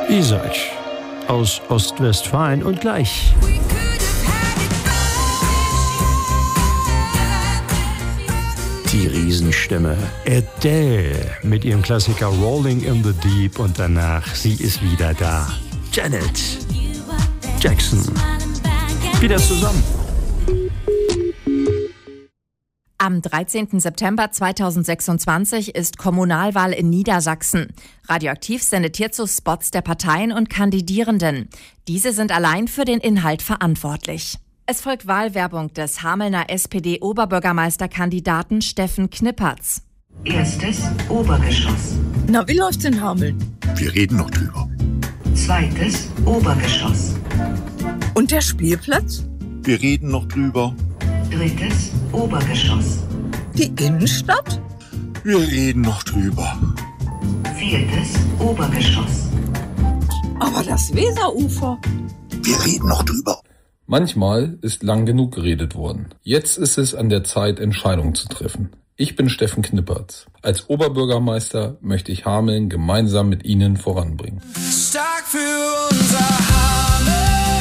Isaac aus Ostwestfalen und gleich die Riesenstimme Adele mit ihrem Klassiker Rolling in the Deep und danach sie ist wieder da. Janet Jackson. Wieder zusammen. Am 13. September 2026 ist Kommunalwahl in Niedersachsen. Radioaktiv sendet hierzu Spots der Parteien und Kandidierenden. Diese sind allein für den Inhalt verantwortlich. Es folgt Wahlwerbung des Hamelner SPD-Oberbürgermeisterkandidaten Steffen Knippertz. Erstes Obergeschoss. Na, wie läuft's in Hameln? Wir reden noch drüber. Zweites Obergeschoss. Und der Spielplatz? Wir reden noch drüber. Drittes Obergeschoss. Die Innenstadt? Wir reden noch drüber. Viertes Obergeschoss. Aber das Weserufer? Wir reden noch drüber. Manchmal ist lang genug geredet worden. Jetzt ist es an der Zeit, Entscheidungen zu treffen. Ich bin Steffen Knippertz. Als Oberbürgermeister möchte ich Hameln gemeinsam mit Ihnen voranbringen. Stark für unser Hameln.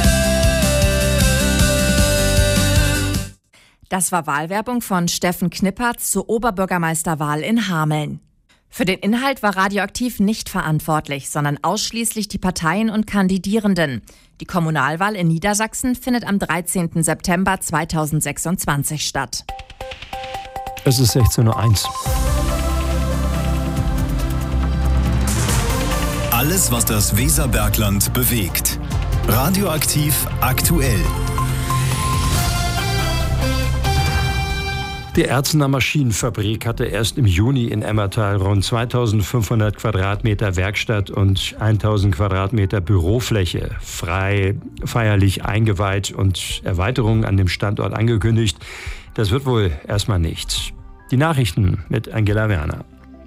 Das war Wahlwerbung von Steffen Knippertz zur Oberbürgermeisterwahl in Hameln. Für den Inhalt war Radioaktiv nicht verantwortlich, sondern ausschließlich die Parteien und Kandidierenden. Die Kommunalwahl in Niedersachsen findet am 13. September 2026 statt. Es ist 16:01 Uhr. Alles, was das Weserbergland bewegt. Radioaktiv aktuell. Die Erzener Maschinenfabrik hatte erst im Juni in Emmertal rund 2500 Quadratmeter Werkstatt und 1000 Quadratmeter Bürofläche frei feierlich eingeweiht und Erweiterungen an dem Standort angekündigt. Das wird wohl erstmal nichts. Die Nachrichten mit Angela Werner.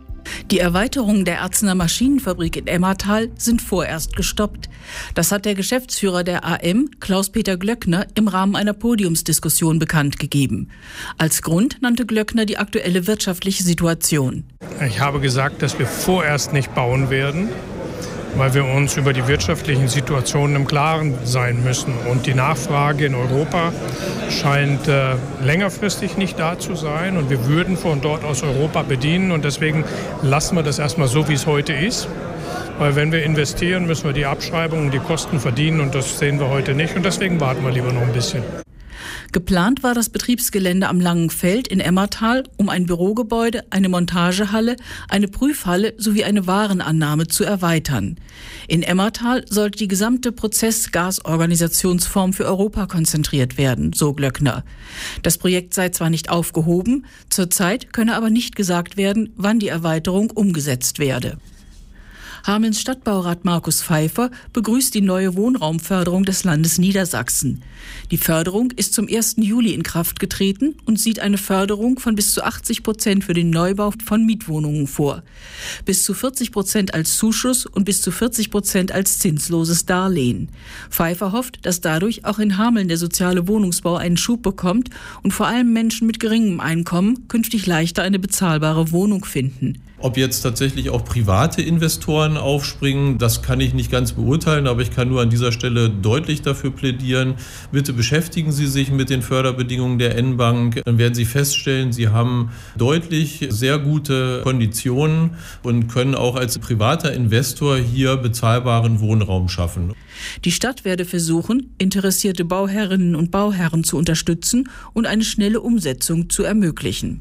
Die Erweiterungen der Erzener Maschinenfabrik in Emmertal sind vorerst gestoppt. Das hat der Geschäftsführer der AM, Klaus-Peter Glöckner, im Rahmen einer Podiumsdiskussion bekannt gegeben. Als Grund nannte Glöckner die aktuelle wirtschaftliche Situation. Ich habe gesagt, dass wir vorerst nicht bauen werden, weil wir uns über die wirtschaftlichen Situationen im Klaren sein müssen. Und die Nachfrage in Europa scheint längerfristig nicht da zu sein. Und wir würden von dort aus Europa bedienen. Und deswegen lassen wir das erstmal so, wie es heute ist. Weil wenn wir investieren, müssen wir die Abschreibungen und die Kosten verdienen. Und das sehen wir heute nicht. Und deswegen warten wir lieber noch ein bisschen. Geplant war das Betriebsgelände am Langen Feld in Emmertal, um ein Bürogebäude, eine Montagehalle, eine Prüfhalle sowie eine Warenannahme zu erweitern. In Emmertal sollte die gesamte Prozessgasorganisationsform für Europa konzentriert werden, so Glöckner. Das Projekt sei zwar nicht aufgehoben, zurzeit könne aber nicht gesagt werden, wann die Erweiterung umgesetzt werde. Hamelns Stadtbaurat Markus Pfeiffer begrüßt die neue Wohnraumförderung des Landes Niedersachsen. Die Förderung ist zum 1. Juli in Kraft getreten und sieht eine Förderung von bis zu 80% für den Neubau von Mietwohnungen vor. Bis zu 40% als Zuschuss und bis zu 40% als zinsloses Darlehen. Pfeiffer hofft, dass dadurch auch in Hameln der soziale Wohnungsbau einen Schub bekommt und vor allem Menschen mit geringem Einkommen künftig leichter eine bezahlbare Wohnung finden. Ob jetzt tatsächlich auch private Investoren aufspringen, das kann ich nicht ganz beurteilen, aber ich kann nur an dieser Stelle deutlich dafür plädieren. Bitte beschäftigen Sie sich mit den Förderbedingungen der N-Bank. Dann werden Sie feststellen, Sie haben deutlich sehr gute Konditionen und können auch als privater Investor hier bezahlbaren Wohnraum schaffen. Die Stadt werde versuchen, interessierte Bauherrinnen und Bauherren zu unterstützen und eine schnelle Umsetzung zu ermöglichen.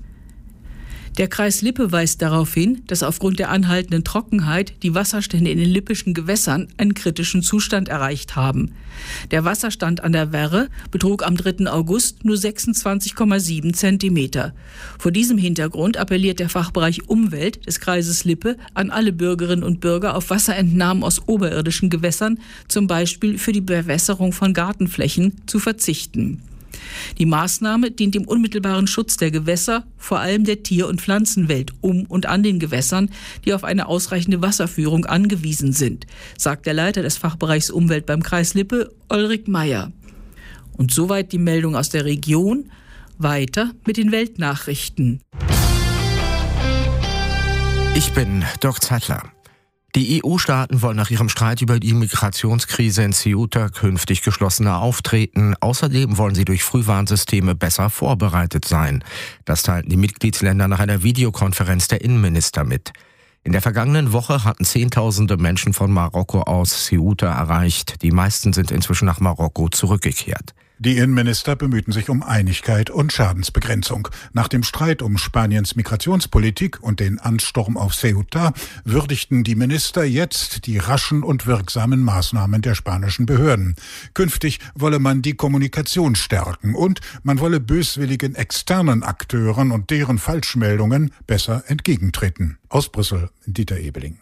Der Kreis Lippe weist darauf hin, dass aufgrund der anhaltenden Trockenheit die Wasserstände in den lippischen Gewässern einen kritischen Zustand erreicht haben. Der Wasserstand an der Werre betrug am 3. August nur 26,7 Zentimeter. Vor diesem Hintergrund appelliert der Fachbereich Umwelt des Kreises Lippe an alle Bürgerinnen und Bürger, auf Wasserentnahmen aus oberirdischen Gewässern, zum Beispiel für die Bewässerung von Gartenflächen, zu verzichten. Die Maßnahme dient dem unmittelbaren Schutz der Gewässer, vor allem der Tier- und Pflanzenwelt um und an den Gewässern, die auf eine ausreichende Wasserführung angewiesen sind, sagt der Leiter des Fachbereichs Umwelt beim Kreis Lippe, Ulrich Meyer. Und soweit die Meldung aus der Region. Weiter mit den Weltnachrichten. Ich bin Dirk Zeitler. Die EU-Staaten wollen nach ihrem Streit über die Migrationskrise in Ceuta künftig geschlossener auftreten. Außerdem wollen sie durch Frühwarnsysteme besser vorbereitet sein. Das teilten die Mitgliedsländer nach einer Videokonferenz der Innenminister mit. In der vergangenen Woche hatten Zehntausende Menschen von Marokko aus Ceuta erreicht. Die meisten sind inzwischen nach Marokko zurückgekehrt. Die Innenminister bemühten sich um Einigkeit und Schadensbegrenzung. Nach dem Streit um Spaniens Migrationspolitik und den Ansturm auf Ceuta würdigten die Minister jetzt die raschen und wirksamen Maßnahmen der spanischen Behörden. Künftig wolle man die Kommunikation stärken und man wolle böswilligen externen Akteuren und deren Falschmeldungen besser entgegentreten. Aus Brüssel, Dieter Ebeling.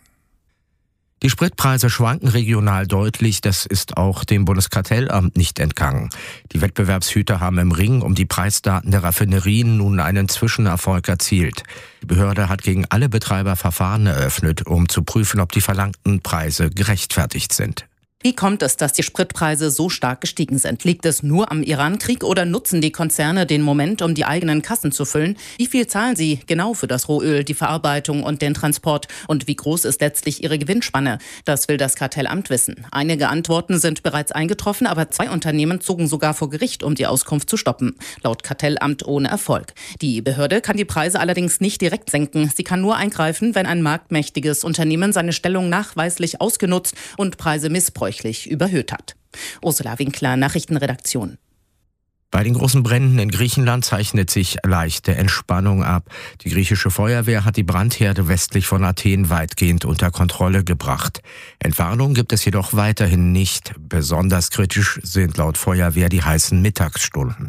Die Spritpreise schwanken regional deutlich, das ist auch dem Bundeskartellamt nicht entgangen. Die Wettbewerbshüter haben im Ring um die Preisdaten der Raffinerien nun einen Zwischenerfolg erzielt. Die Behörde hat gegen alle Betreiber Verfahren eröffnet, um zu prüfen, ob die verlangten Preise gerechtfertigt sind. Wie kommt es, dass die Spritpreise so stark gestiegen sind? Liegt es nur am Irankrieg oder nutzen die Konzerne den Moment, um die eigenen Kassen zu füllen? Wie viel zahlen sie genau für das Rohöl, die Verarbeitung und den Transport? Und wie groß ist letztlich ihre Gewinnspanne? Das will das Kartellamt wissen. Einige Antworten sind bereits eingetroffen, aber 2 Unternehmen zogen sogar vor Gericht, um die Auskunft zu stoppen. Laut Kartellamt ohne Erfolg. Die Behörde kann die Preise allerdings nicht direkt senken. Sie kann nur eingreifen, wenn ein marktmächtiges Unternehmen seine Stellung nachweislich ausgenutzt und Preise missbräuchlich überhöht hat. Ursula Winkler, Nachrichtenredaktion. Bei den großen Bränden in Griechenland zeichnet sich leichte Entspannung ab. Die griechische Feuerwehr hat die Brandherde westlich von Athen weitgehend unter Kontrolle gebracht. Entwarnung gibt es jedoch weiterhin nicht. Besonders kritisch sind laut Feuerwehr die heißen Mittagsstunden.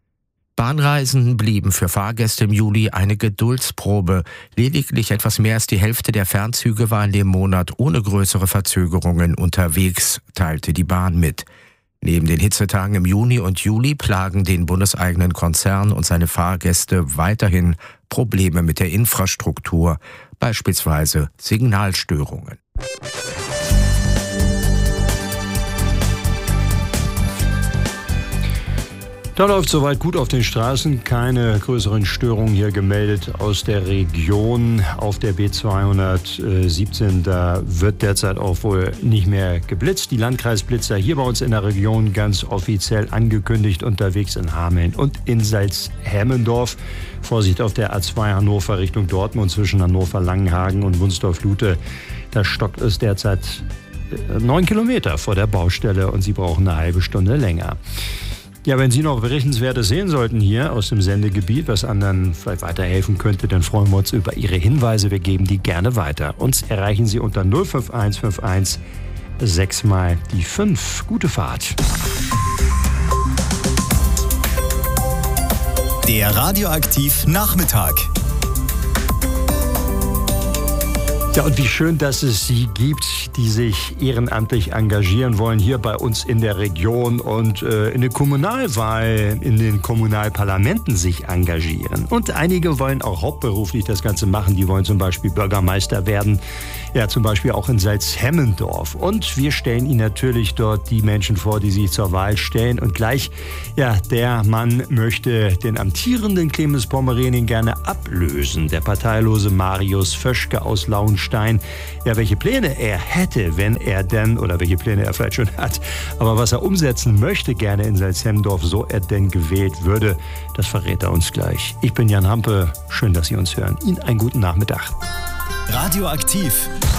Bahnreisen blieben für Fahrgäste im Juli eine Geduldsprobe. Lediglich etwas mehr als die Hälfte der Fernzüge war in dem Monat ohne größere Verzögerungen unterwegs, teilte die Bahn mit. Neben den Hitzetagen im Juni und Juli plagen den bundeseigenen Konzern und seine Fahrgäste weiterhin Probleme mit der Infrastruktur, beispielsweise Signalstörungen. Da läuft soweit gut auf den Straßen, keine größeren Störungen hier gemeldet aus der Region. Auf der B217, da wird derzeit auch wohl nicht mehr geblitzt. Die Landkreisblitzer hier bei uns in der Region ganz offiziell angekündigt unterwegs in Hameln und in Salzhemmendorf. Vorsicht auf der A2 Hannover Richtung Dortmund zwischen Hannover-Langenhagen und Wunsdorf-Lute. Da stockt es derzeit 9 Kilometer vor der Baustelle und Sie brauchen eine halbe Stunde länger. Ja, wenn Sie noch Berichtenswertes sehen sollten hier aus dem Sendegebiet, was anderen vielleicht weiterhelfen könnte, dann freuen wir uns über Ihre Hinweise. Wir geben die gerne weiter. Uns erreichen Sie unter 05151 6 mal die 5. Gute Fahrt. Der Radioaktiv Nachmittag. Ja, und wie schön, dass es Sie gibt, die sich ehrenamtlich engagieren wollen, hier bei uns in der Region und in der Kommunalwahl, in den Kommunalparlamenten sich engagieren. Und einige wollen auch hauptberuflich das Ganze machen. Die wollen zum Beispiel Bürgermeister werden, ja zum Beispiel auch in Salzhemmendorf. Und wir stellen Ihnen natürlich dort die Menschen vor, die sich zur Wahl stellen. Und gleich, ja, der Mann möchte den amtierenden Clemens Pommerening gerne ablösen. Der parteilose Marius Vöschke aus Lauenstein. Ja, welche Pläne er hätte, wenn er denn, oder welche Pläne er vielleicht schon hat, aber was er umsetzen möchte gerne in Salzhemmendorf, so er denn gewählt würde, das verrät er uns gleich. Ich bin Jan Hampe, schön, dass Sie uns hören. Ihnen einen guten Nachmittag. Radioaktiv.